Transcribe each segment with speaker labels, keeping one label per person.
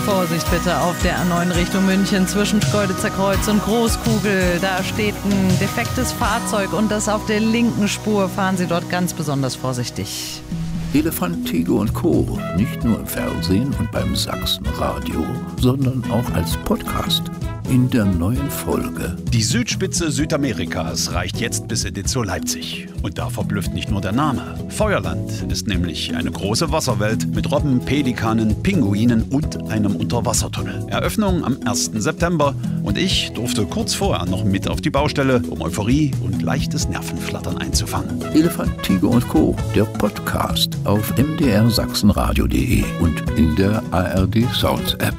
Speaker 1: Vorsicht bitte auf der A9 Richtung München zwischen Schkeuditzer Kreuz und Großkugel. Da steht ein defektes Fahrzeug und das auf der linken Spur. Fahren Sie dort ganz besonders vorsichtig.
Speaker 2: Elefant, Tiger und Co. Nicht nur im Fernsehen und beim Sachsenradio, sondern auch als Podcast. In der neuen Folge.
Speaker 3: Die Südspitze Südamerikas reicht jetzt bis in zur Leipzig. Und da verblüfft nicht nur der Name. Feuerland ist nämlich eine große Wasserwelt mit Robben, Pelikanen, Pinguinen und einem Unterwassertunnel. Eröffnung am 1. September und ich durfte kurz vorher noch mit auf die Baustelle, um Euphorie und leichtes Nervenflattern einzufangen.
Speaker 2: Elefant, Tiger und Co., der Podcast auf mdrsachsenradio.de und in der ARD Sounds App.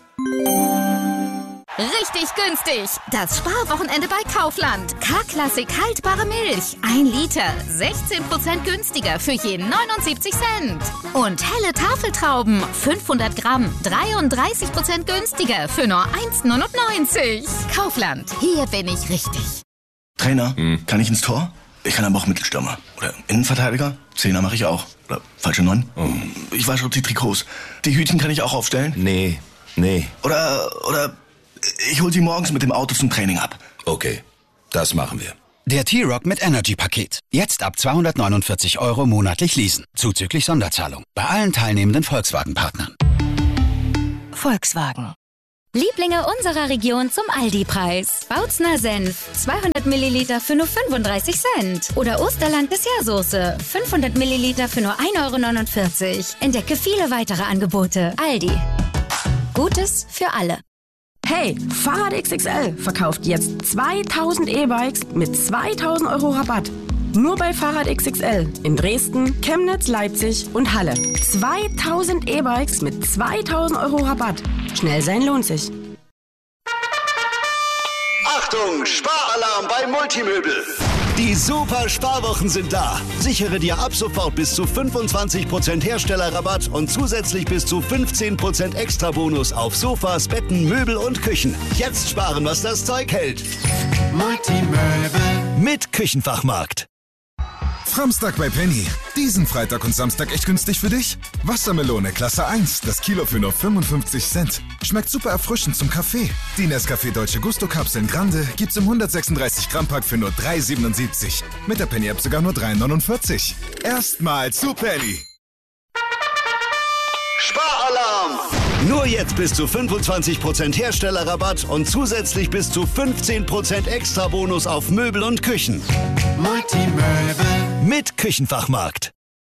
Speaker 4: Richtig günstig. Das Sparwochenende bei Kaufland. K-Klassik haltbare Milch. 1 Liter. 16% günstiger für je 79 Cent. Und helle Tafeltrauben. 500 Gramm. 33% günstiger für nur 1,99. Kaufland. Hier bin ich richtig.
Speaker 5: Trainer, kann ich ins Tor? Ich kann aber auch Mittelstürmer. Oder Innenverteidiger. Zehner mache ich auch. Oder falsche 9. Ich wasche auch die Trikots. Die Hütchen kann ich auch aufstellen?
Speaker 6: Nee.
Speaker 5: Oder ich hol sie morgens mit dem Auto zum Training ab.
Speaker 6: Okay, das machen wir.
Speaker 7: Der T-Rock mit Energy-Paket. Jetzt ab 249 € monatlich leasen. Zuzüglich Sonderzahlung. Bei allen teilnehmenden Volkswagen-Partnern.
Speaker 8: Volkswagen. Lieblinge unserer Region zum Aldi-Preis. Bautzner Senf, 200 Milliliter für nur 35 Cent. Oder Osterland Dessertsoße, 500 Milliliter für nur 1,49 €. Entdecke viele weitere Angebote. Aldi. Gutes für alle.
Speaker 9: Hey, Fahrrad XXL verkauft jetzt 2000 E-Bikes mit 2000 € Rabatt. Nur bei Fahrrad XXL in Dresden, Chemnitz, Leipzig und Halle. 2000 E-Bikes mit 2000 € Rabatt. Schnell sein lohnt sich.
Speaker 10: Achtung, Sparalarm bei Multimöbel. Die super Sparwochen sind da. Sichere dir ab sofort bis zu 25% Herstellerrabatt und zusätzlich bis zu 15% Extrabonus auf Sofas, Betten, Möbel und Küchen. Jetzt sparen, was das Zeug hält. Multimöbel mit Küchenfachmarkt.
Speaker 11: Samstag bei Penny. Diesen Freitag und Samstag echt günstig für dich? Wassermelone Klasse 1, das Kilo für nur 55 Cent. Schmeckt super erfrischend zum Kaffee. Die Nescafé Dolce Gusto Kapseln Grande gibt's im 136 Gramm Pack für nur 3,77. Mit der Penny App sogar nur 3,49. Erstmal zu Penny.
Speaker 10: Sparalarm! Nur jetzt bis zu 25% Herstellerrabatt und zusätzlich bis zu 15% Extrabonus auf Möbel und Küchen. Multimöbel mit Küchenfachmarkt.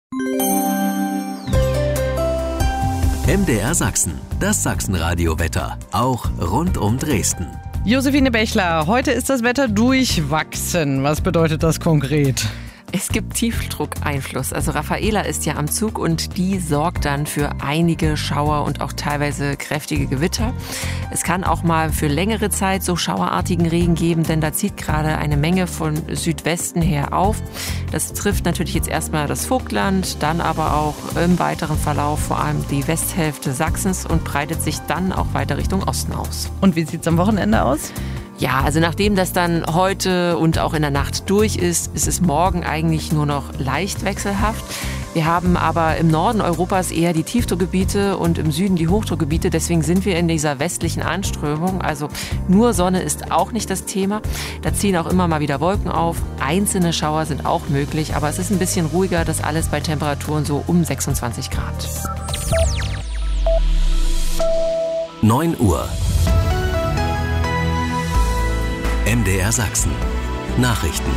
Speaker 12: MDR Sachsen, das Sachsenradio-Wetter, auch rund um Dresden.
Speaker 1: Josephine Bechler, heute ist das Wetter durchwachsen. Was bedeutet das konkret?
Speaker 13: Es gibt Tiefdruckeinfluss. Also Raffaela ist ja am Zug und die sorgt dann für einige Schauer und auch teilweise kräftige Gewitter. Es kann auch mal für längere Zeit so schauerartigen Regen geben, denn da zieht gerade eine Menge von Südwesten her auf. Das trifft natürlich jetzt erstmal das Vogtland, dann aber auch im weiteren Verlauf vor allem die Westhälfte Sachsens und breitet sich dann auch weiter Richtung Osten aus.
Speaker 1: Und wie sieht es am Wochenende aus?
Speaker 13: Ja, also nachdem das dann heute und auch in der Nacht durch ist, ist es morgen eigentlich nur noch leicht wechselhaft. Wir haben aber im Norden Europas eher die Tiefdruckgebiete und im Süden die Hochdruckgebiete. Deswegen sind wir in dieser westlichen Anströmung. Also nur Sonne ist auch nicht das Thema. Da ziehen auch immer mal wieder Wolken auf. Einzelne Schauer sind auch möglich, aber es ist ein bisschen ruhiger. Das alles bei Temperaturen so um 26 Grad.
Speaker 12: 9 Uhr. MDR Sachsen. Nachrichten.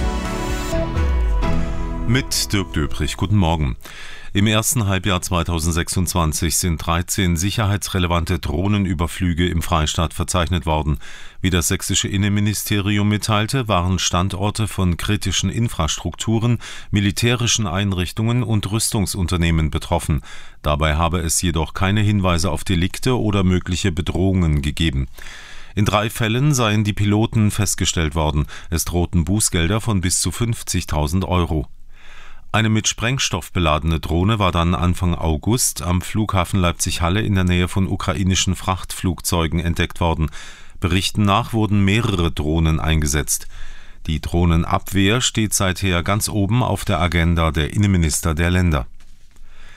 Speaker 14: Mit Dirk Döbrich. Guten Morgen. Im ersten Halbjahr 2026 sind 13 sicherheitsrelevante Drohnenüberflüge im Freistaat verzeichnet worden. Wie das sächsische Innenministerium mitteilte, waren Standorte von kritischen Infrastrukturen, militärischen Einrichtungen und Rüstungsunternehmen betroffen. Dabei habe es jedoch keine Hinweise auf Delikte oder mögliche Bedrohungen gegeben. In 3 Fällen seien die Piloten festgestellt worden. Es drohten Bußgelder von bis zu 50.000 €. Eine mit Sprengstoff beladene Drohne war dann Anfang August am Flughafen Leipzig-Halle in der Nähe von ukrainischen Frachtflugzeugen entdeckt worden. Berichten nach wurden mehrere Drohnen eingesetzt. Die Drohnenabwehr steht seither ganz oben auf der Agenda der Innenminister der Länder.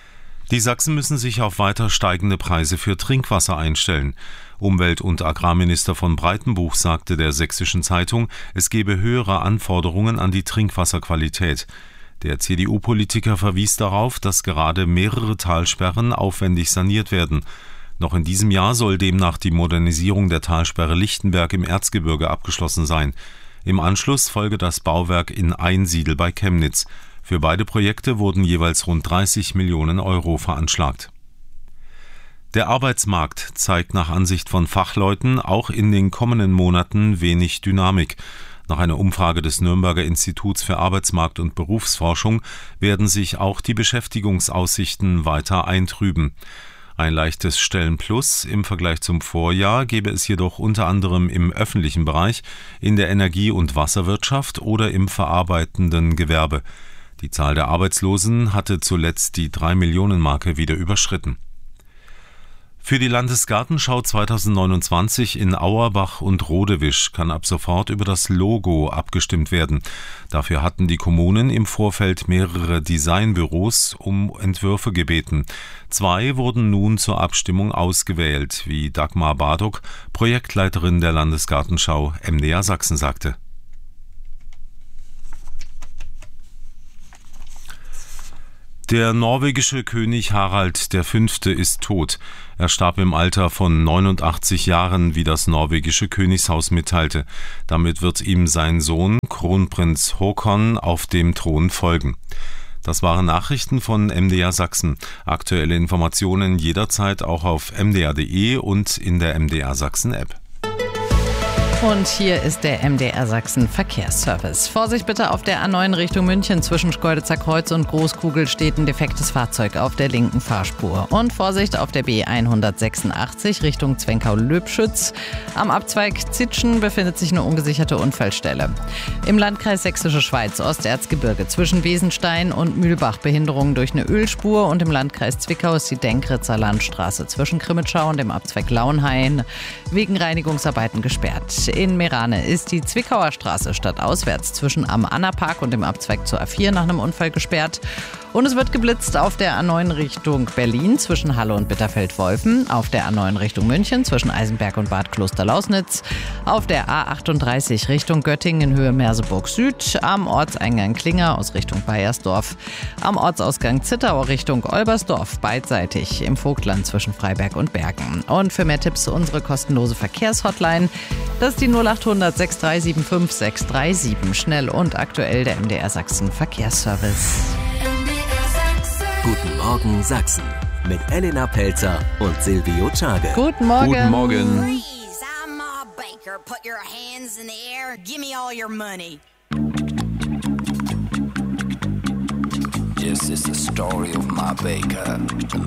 Speaker 14: Die Sachsen müssen sich auf weiter steigende Preise für Trinkwasser einstellen. Umwelt- und Agrarminister von Breitenbuch sagte der Sächsischen Zeitung, es gebe höhere Anforderungen an die Trinkwasserqualität. Der CDU-Politiker verwies darauf, dass gerade mehrere Talsperren aufwendig saniert werden. Noch in diesem Jahr soll demnach die Modernisierung der Talsperre Lichtenberg im Erzgebirge abgeschlossen sein. Im Anschluss folge das Bauwerk in Einsiedel bei Chemnitz. Für beide Projekte wurden jeweils rund 30 Millionen Euro veranschlagt. Der Arbeitsmarkt zeigt nach Ansicht von Fachleuten auch in den kommenden Monaten wenig Dynamik. Nach einer Umfrage des Nürnberger Instituts für Arbeitsmarkt- und Berufsforschung werden sich auch die Beschäftigungsaussichten weiter eintrüben. Ein leichtes Stellenplus im Vergleich zum Vorjahr gäbe es jedoch unter anderem im öffentlichen Bereich, in der Energie- und Wasserwirtschaft oder im verarbeitenden Gewerbe. Die Zahl der Arbeitslosen hatte zuletzt die 3-Millionen-Marke wieder überschritten. Für die Landesgartenschau 2029 in Auerbach und Rodewisch kann ab sofort über das Logo abgestimmt werden. Dafür hatten die Kommunen im Vorfeld mehrere Designbüros um Entwürfe gebeten. 2 wurden nun zur Abstimmung ausgewählt, wie Dagmar Bardock, Projektleiterin der Landesgartenschau MDR Sachsen, sagte. Der norwegische König Harald V. ist tot. Er starb im Alter von 89 Jahren, wie das norwegische Königshaus mitteilte. Damit wird ihm sein Sohn, Kronprinz Håkon, auf dem Thron folgen. Das waren Nachrichten von MDR Sachsen. Aktuelle Informationen jederzeit auch auf mdr.de und in der MDR Sachsen App.
Speaker 1: Und hier ist der MDR Sachsen Verkehrsservice. Vorsicht bitte auf der A9 Richtung München. Zwischen Schkeuditzer Kreuz und Großkugel steht ein defektes Fahrzeug auf der linken Fahrspur. Und Vorsicht auf der B186 Richtung Zwenkau-Löbschütz. Am Abzweig Zitschen befindet sich eine ungesicherte Unfallstelle. Im Landkreis Sächsische Schweiz, Osterzgebirge, zwischen Wesenstein und Mühlbach Behinderungen durch eine Ölspur. Und im Landkreis Zwickau ist die Denkritzer Landstraße zwischen Krimitschau und dem Abzweig Lauenhain wegen Reinigungsarbeiten gesperrt. In Merane ist die Zwickauer Straße stadtauswärts zwischen am Anna-Park und dem Abzweig zur A4 nach einem Unfall gesperrt. Und es wird geblitzt auf der A9 Richtung Berlin zwischen Halle und Bitterfeld-Wolfen, auf der A9 Richtung München zwischen Eisenberg und Bad Kloster-Lausnitz, auf der A38 Richtung Göttingen in Höhe Merseburg Süd, am Ortseingang Klinger aus Richtung Baiersdorf, am Ortsausgang Zittau Richtung Olbersdorf, beidseitig im Vogtland zwischen Freiberg und Bergen. Und für mehr Tipps unsere kostenlose Verkehrshotline, das ist die 0800 6375 637, schnell und aktuell der MDR Sachsen Verkehrsservice.
Speaker 12: Guten Morgen Sachsen mit Elena Pelzer und Silvio Czage.
Speaker 1: Guten Morgen.
Speaker 15: Guten Morgen.
Speaker 16: Please, I'm Ma Baker. Put your hands in the air. Give me all your money.
Speaker 17: This is the story of Ma Baker.